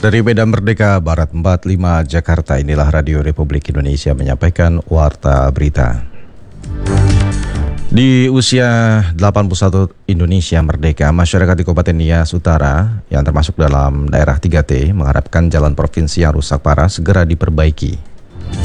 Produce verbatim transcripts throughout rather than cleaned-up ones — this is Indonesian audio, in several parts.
Dari Medan Merdeka Barat empat puluh lima Jakarta, inilah Radio Republik Indonesia menyampaikan Warta Berita. Di usia delapan puluh satu Indonesia Merdeka, masyarakat di Kabupaten Nias Utara yang termasuk dalam daerah tiga T mengharapkan jalan provinsi yang rusak parah segera diperbaiki.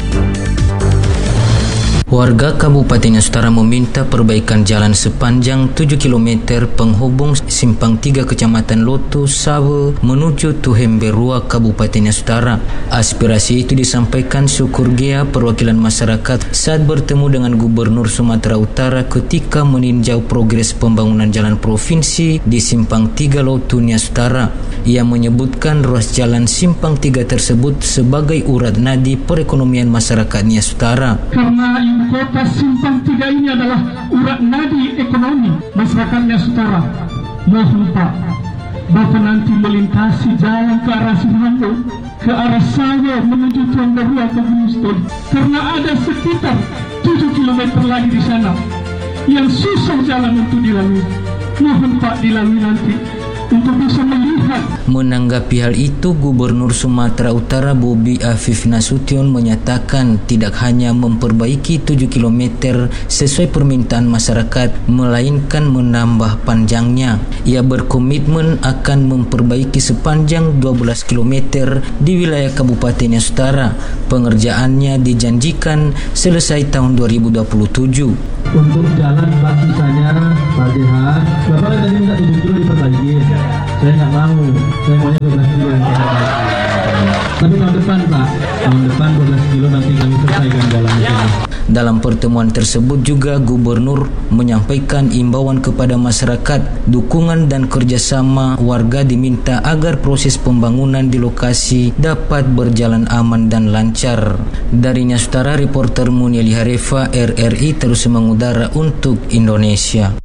Warga Kabupaten Nias Utara meminta perbaikan jalan sepanjang tujuh kilometer penghubung simpang tiga Kecamatan Loto, Sawe menuju Tuhemberua, Kabupaten Nias Utara. Aspirasi itu disampaikan Syukur Gea, perwakilan masyarakat, saat bertemu dengan Gubernur Sumatera Utara ketika meninjau progres pembangunan jalan provinsi di simpang tiga Loto, Nias Utara. Ia menyebutkan ruas jalan simpang tiga tersebut sebagai urat nadi perekonomian masyarakat Nias Utara. Karena kota simpang tiga ini adalah urat nadi ekonomi masyarakat Nias Utara. Mohon Pak, Bapak nanti melintasi jalan ke arah Sihando, ke arah Sawe menuju Tuhemberua ke Gunung Ston, karena ada sekitar tujuh kilometer lagi di sana yang susah jalan untuk dilalui. Mohon Pak dilalui nanti untuk bisa melihat. Menanggapi hal itu, Gubernur Sumatera Utara Bobi Afif Nasution menyatakan tidak hanya memperbaiki tujuh kilometer sesuai permintaan masyarakat, melainkan menambah panjangnya. Ia berkomitmen akan memperbaiki sepanjang dua belas kilometer di wilayah Kabupaten Nias Utara. Pengerjaannya dijanjikan selesai tahun dua ribu dua puluh tujuh. Untuk jalan Pak sisanya, Pak Jehan, Bapak tadi minta tujuh kilo diperbaiki. Saya nggak mau, saya maunya dua belas kilo yang kita Tapi tahun depan Pak, tahun depan dua belas kilo nanti kami selesaikan jalan itu. Dalam pertemuan tersebut juga Gubernur menyampaikan imbauan kepada masyarakat, dukungan dan kerjasama warga diminta agar proses pembangunan di lokasi dapat berjalan aman dan lancar. Dari Nias Utara, reporter Munieli Harefa R R I terus mengudara untuk Indonesia.